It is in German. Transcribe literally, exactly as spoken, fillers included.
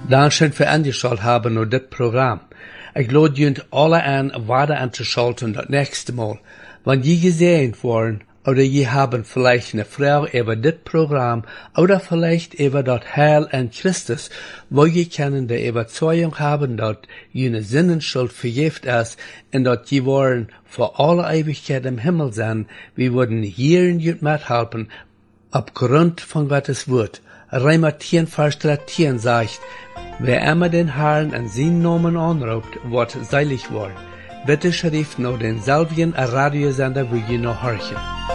Dankeschön für angeschaut haben und dit Programm. Ich lade junt alle an, weiter anzuschalten das nächste Mal. Wenn die gesehen worden, oder je haben vielleicht eine Frau über dit Programm, oder vielleicht über das Heil an Christus, wo je können die Überzeugung haben, dass jene Sinnenschuld vergift ist, und dass je wollen für alle Ewigkeit im Himmel sein, wir würden hier in jut mithelfen, aufgrund von Gottes Wort. Römer zehn, Vers dreizehn sagt, wer immer den Herrn an seinen Namen anruft, wird seilig worden. Bitte schrift noch denselben Radiosender, wo ihr noch horchen.